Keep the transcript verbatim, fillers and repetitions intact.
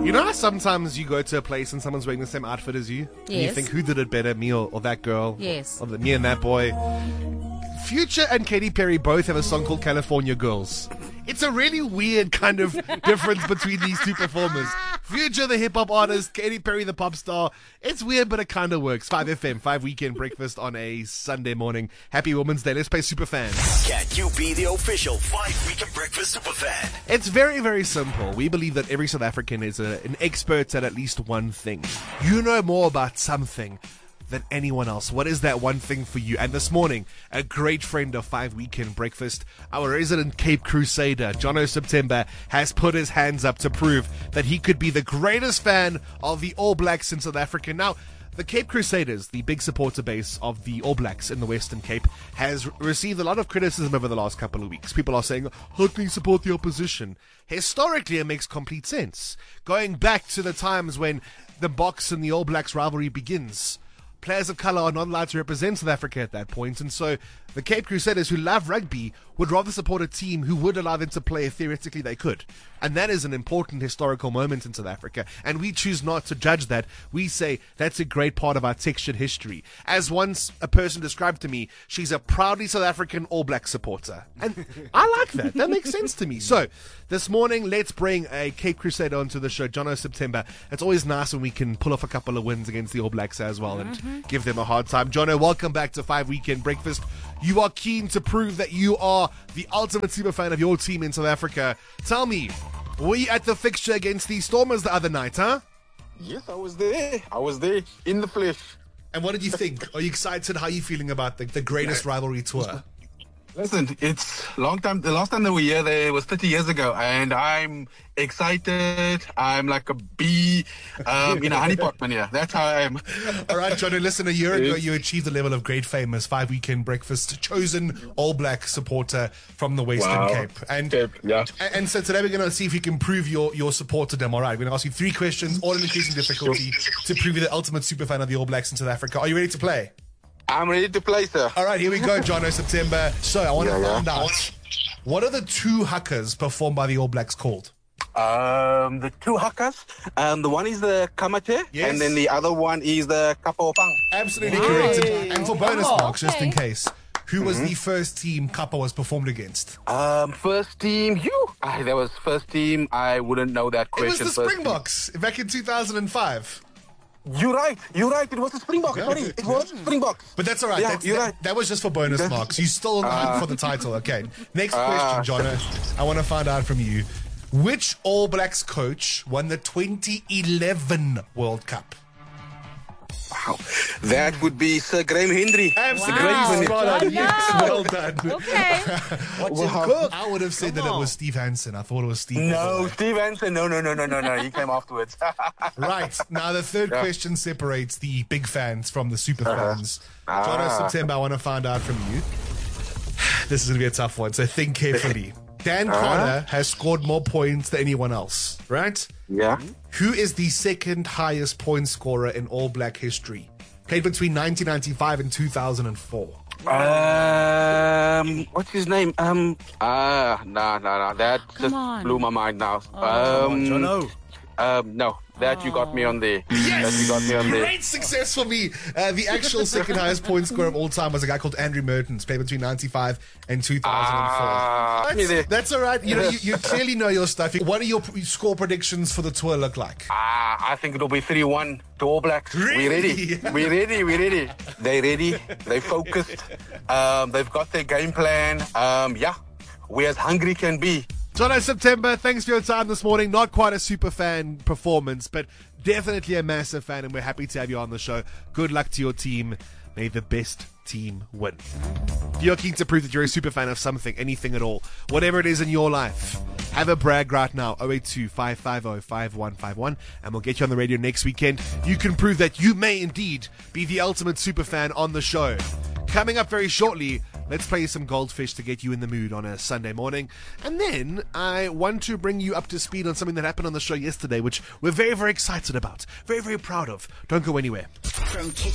You know how sometimes you go to a place and someone's wearing the same outfit as you? And you Yes. think, who did it better, me or, or that girl? Yes. Or the, me and that boy? Future and Katy Perry both have a song called California Girls. It's a really weird kind of difference between these two performers. Future, the hip-hop artist, Katy Perry, the pop star. It's weird, but it kind of works. five F M, five Weekend Breakfast on a Sunday morning. Happy Women's Day. Let's play Superfans. Can you be the official five Weekend Breakfast Superfan? It's very, very simple. We believe that every South African is a, an expert at at least one thing. You know more about something than anyone else. What is that one thing for you? And this morning, a great friend of five Weekend Breakfast, our resident Cape Crusader, Jono September, has put his hands up to prove that he could be the greatest fan of the All Blacks in South Africa. Now, the Cape Crusaders, the big supporter base of the All Blacks in the Western Cape, has received a lot of criticism over the last couple of weeks. People are saying, how can you support the opposition? Historically, it makes complete sense. Going back to the times when the Boks and the All Blacks rivalry begins, players of colour are not allowed to represent South Africa at that point, and so the Cape Crusaders, who love rugby, would rather support a team who would allow them to play if theoretically they could. And that is an important historical moment in South Africa, and we choose not to judge that. We say that's a great part of our textured history. As once a person described to me, she's a proudly South African All Black supporter. And I like that. That makes sense to me. So, this morning, let's bring a Cape Crusader onto the show, Jono September. It's always nice when we can pull off a couple of wins against the All Blacks as well and mm-hmm. give them a hard time. Jono, welcome back to five Weekend Breakfast. You are keen to prove that you are the ultimate super fan of your team in South Africa. Tell me, were you at the fixture against the Stormers the other night, huh? Yes, I was there. I was there in the flesh. And what did you think? Are you excited? How are you feeling about the, the greatest rivalry tour? Listen, it's long time. The last time they were here, there was thirty years ago, and I'm excited. I'm like a bee um, in a honeypot, man. Yeah, that's how I am. All right, Jono, listen, a year ago, you achieved the level of great fame as five Weekend Breakfast chosen All Black supporter from the Western Wow. Cape. And, Cape, yeah. and so today we're going to see if you can prove your, your support to them. All right, we're going to ask you three questions, all in increasing difficulty, to prove you're the ultimate super fan of the All Blacks in South Africa. Are you ready to play? I'm ready to play, sir. All right, here we go, Jono September. So I want to Yeah, find yeah. out, what are the two huckers performed by the All Blacks called? Um, the two hakas. Um, the one is the kamate, Yes. and then the other one is the kapopang. Absolutely Wow. correct. And, and for bonus Oh, marks, just in okay. case, who was the first team Kappa was performed against? Um, first team, you. Ah, that was first team. I wouldn't know that It was question. the First Springboks back in two thousand five. team. You're right. You're right. It was the Springboks. Yeah. Sorry, it was Springboks. But that's all right. Yeah, that's, you're that, right. that was just for bonus That's- marks. You still in the hunt for the title. Okay. Next Ah. question, Jono. I want to find out from you. Which All Blacks coach won the twenty eleven World Cup? Wow. That would be Sir Graham Hendry. Absolutely Wow. spot on. Oh, Yes, no. well done. Okay. Wow. I would have said that it was Steve Hansen. I thought it was Steve. No, Steve Hansen. No, no, no, no, no, no. He came afterwards. Right. Now, the third Yeah. question separates the big fans from the super fans. Ah. Jono September, I want to find out from you. This is going to be a tough one, so think carefully. Dan Carter has scored more points than anyone else, right? Yeah. Who is the second highest point scorer in All Black history? Played between nineteen ninety-five and two thousand four. Um, what's his name? Um, ah, uh, nah, nah, nah. That Come just on. blew my mind now. Oh. Um, Jono. um, no, that you got me on there. That you got me on there. Great success for me. Uh, the actual second highest point scorer of all time was a guy called Andrew Mertens, played between ninety-five and two thousand four. Ah, me there. That's, that's all right. You know, you, you clearly know your stuff. What do your p- score predictions for the tour look like? Ah, I think it'll be three one to All Blacks. Really? We ready. We ready. We ready. They ready. They focused. Um, they've got their game plan. Um, yeah, we as hungry can be. Jono September, thanks for your time this morning. Not quite a super fan performance, but definitely a massive fan, and we're happy to have you on the show. Good luck to your team. May the best team win. If you're keen to prove that you're a super fan of something, anything at all, whatever it is in your life, have a brag right now, oh eight two, five five oh, five one five one, and we'll get you on the radio next weekend. You can prove that you may indeed be the ultimate super fan on the show. Coming up very shortly, let's play you some Goldfish to get you in the mood on a Sunday morning. And then I want to bring you up to speed on something that happened on the show yesterday, which we're very, very excited about. Very, very proud of. Don't go anywhere. From